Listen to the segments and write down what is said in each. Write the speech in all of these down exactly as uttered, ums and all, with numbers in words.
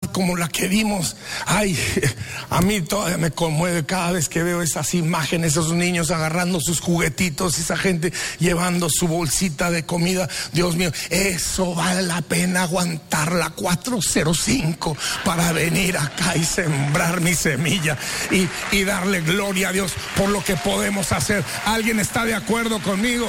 como la que vimos. Ay, a mí todavía me conmueve cada vez que veo esas imágenes, esos niños agarrando sus juguetitos, esa gente llevando su bolsita de comida. Dios mío, eso vale la pena aguantar la cuatro cero cinco para venir acá y sembrar mi semilla y, y darle gloria a Dios por lo que podemos hacer. ¿Alguien está de acuerdo conmigo?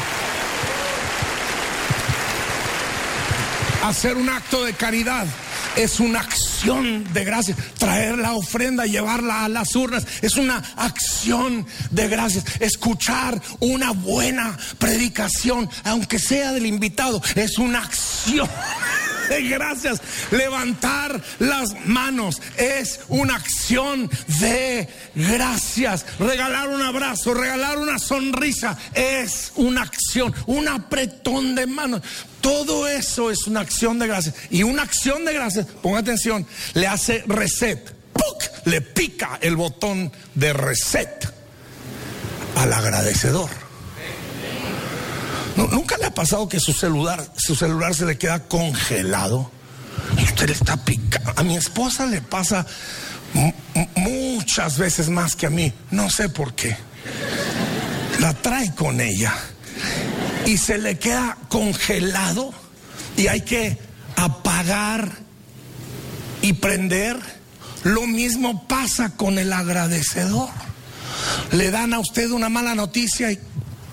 Hacer un acto de caridad es una acción de gracias. Traer la ofrenda, llevarla a las urnas, es una acción de gracias. Escuchar una buena predicación, aunque sea del invitado, es una acción de gracias. Levantar las manos es una acción de gracias. Regalar un abrazo, regalar una sonrisa es una acción. Un apretón de manos, todo eso es una acción de gracias. Y una acción de gracias, ponga atención, le hace reset. ¡Puc! Le pica el botón de reset al agradecedor. ¿No, ¿Nunca le ha pasado que su celular, su celular se le queda congelado? Y usted está picando. A mi esposa le pasa m- muchas veces más que a mí. No sé por qué. La trae con ella. Y se le queda congelado. Y hay que apagar y prender. Lo mismo pasa con el agradecedor. Le dan a usted una mala noticia y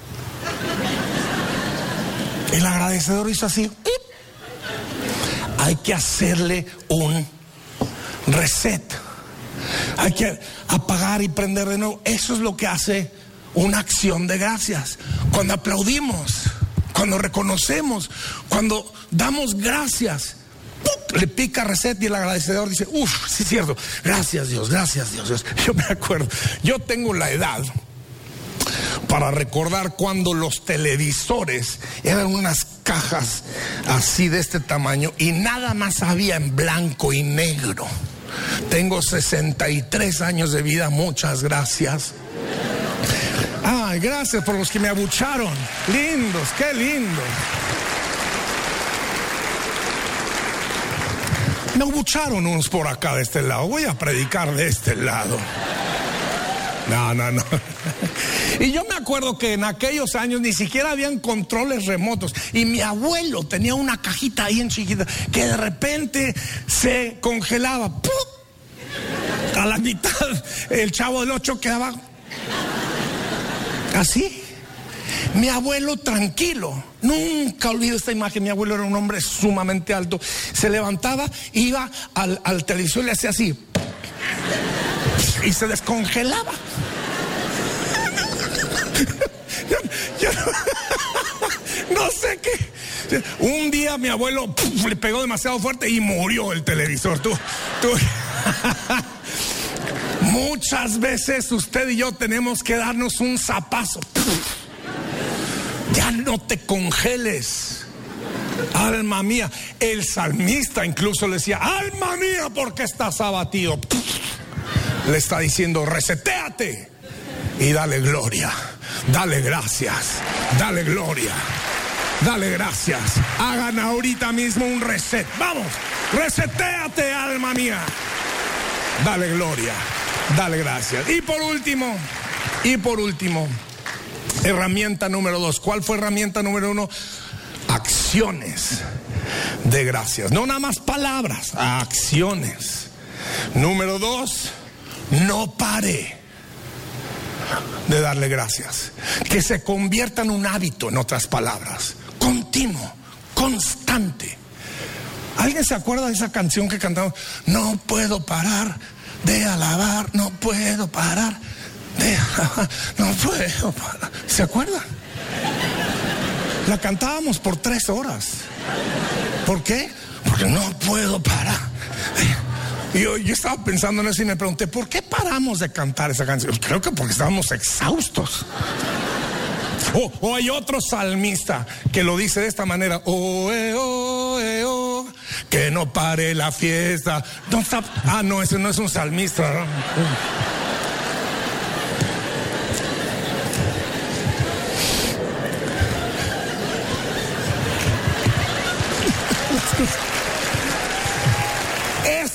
el agradecedor hizo así. Hay que hacerle un reset. Hay que apagar y prender de nuevo. Eso es lo que hace una acción de gracias. Cuando aplaudimos, cuando reconocemos, cuando damos gracias, ¡pum!, le pica reset y el agradecedor dice, uff, sí es cierto, gracias Dios, gracias Dios, Dios. Yo me acuerdo, yo tengo la edad para recordar cuando los televisores eran unas cajas así de este tamaño y nada más había en blanco y negro. Tengo sesenta y tres años de vida, muchas gracias. Ay, gracias por los que me abucharon. Lindos, qué lindos. Me abucharon unos por acá de este lado. Voy a predicar de este lado. No, no, no. Y yo me acuerdo que en aquellos años ni siquiera habían controles remotos. Y mi abuelo tenía una cajita ahí en chiquita que de repente se congelaba. ¡Pum! A la mitad el Chavo del Ocho quedaba así. Mi abuelo tranquilo. Nunca olvido esta imagen. Mi abuelo era un hombre sumamente alto. Se levantaba, iba al, al televisor y le hacía así. Y se descongelaba. Yo, yo no, no sé qué. Un día mi abuelo puf, le pegó demasiado fuerte y murió el televisor. Tú, tú. Muchas veces usted y yo tenemos que darnos un zapazo. Ya no te congeles, alma mía. El salmista incluso le decía, alma mía, ¿por qué estás abatido? Le está diciendo, resetéate y dale gloria, dale gracias, dale gloria, dale gracias. Hagan ahorita mismo un reset. Vamos, resetéate, alma mía. Dale gloria, dale gracias. Y por último, y por último, herramienta número dos. ¿Cuál fue herramienta número uno? Acciones de gracias. No nada más palabras, acciones. Número dos, no pare de darle gracias. Que se convierta en un hábito, en otras palabras. Continuo, constante. ¿Alguien se acuerda de esa canción que cantamos? No puedo parar de alabar, no puedo parar de alabar, no puedo parar. ¿Se acuerdan? La cantábamos por tres horas. ¿Por qué? Porque no puedo parar. Y yo, yo estaba pensando en eso y me pregunté, ¿por qué paramos de cantar esa canción? Creo que porque estábamos exhaustos. O, o hay otro salmista que lo dice de esta manera, oh, eh, oh, eh, oh, que no pare la fiesta. Don't stop. Ah, no, ese no es un salmista, ¿no?